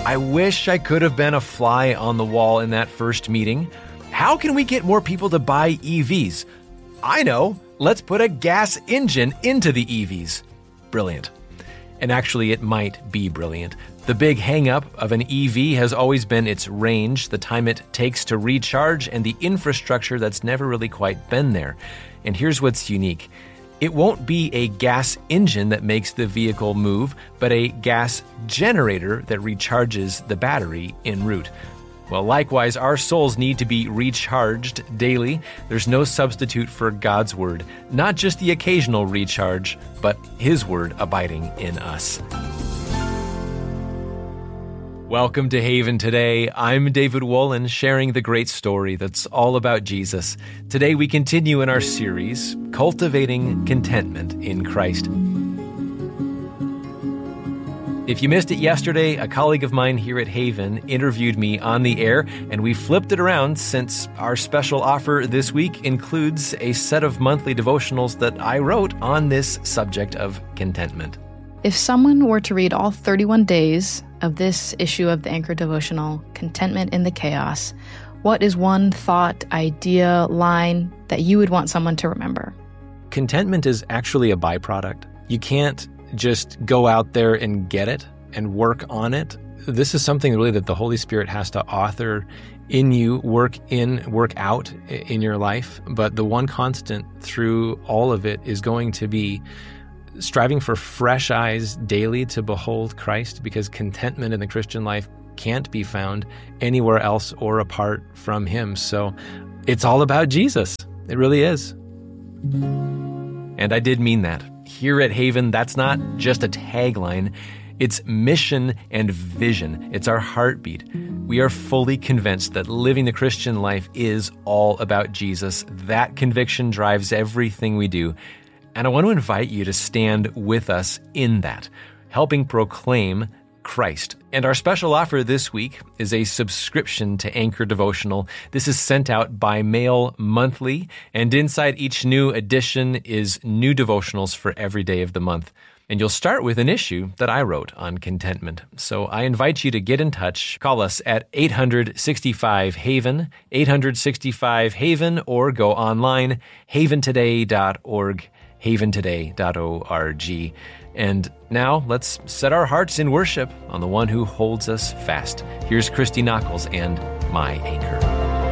I wish I could have been a fly on the wall in that first meeting. How can we get more people to buy EVs? I know. Let's put a gas engine into the EVs. Brilliant. And actually, it might be brilliant. The big hang-up of an EV has always been its range, the time it takes to recharge, and the infrastructure that's never really quite been there. And here's what's unique. It won't be a gas engine that makes the vehicle move, but a gas generator that recharges the battery en route. Well, likewise, our souls need to be recharged daily. There's no substitute for God's Word, not just the occasional recharge, but His Word abiding in us. Welcome to Haven Today. I'm David Wolin, sharing the great story that's all about Jesus. Today we continue in our series, Cultivating Contentment in Christ. If you missed it yesterday, a colleague of mine here at Haven interviewed me on the air, and we flipped it around since our special offer this week includes a set of monthly devotionals that I wrote on this subject of contentment. If someone were to read all 31 days of this issue of the Anchor Devotional, Contentment in the Chaos, what is one thought, idea, line that you would want someone to remember? Contentment is actually a byproduct. You can't just go out there and get it and work on it. This is something really that the Holy Spirit has to author in you, work out in your life. But the one constant through all of it is going to be striving for fresh eyes daily to behold Christ, because contentment in the Christian life can't be found anywhere else or apart from Him. So it's all about Jesus. It really is. And I did mean that. Here at Haven, that's not just a tagline. It's mission and vision. It's our heartbeat. We are fully convinced that living the Christian life is all about Jesus. That conviction drives everything we do. And I want to invite you to stand with us in that, helping proclaim Christ. And our special offer this week is a subscription to Anchor Devotional. This is sent out by mail monthly, and inside each new edition is new devotionals for every day of the month. And you'll start with an issue that I wrote on contentment. So I invite you to get in touch. Call us at 800-65-HAVEN, 800-65-HAVEN, or go online, haventoday.org. haventoday.org. And now let's set our hearts in worship on the one who holds us fast. Here's Christy Nockels and My Anchor.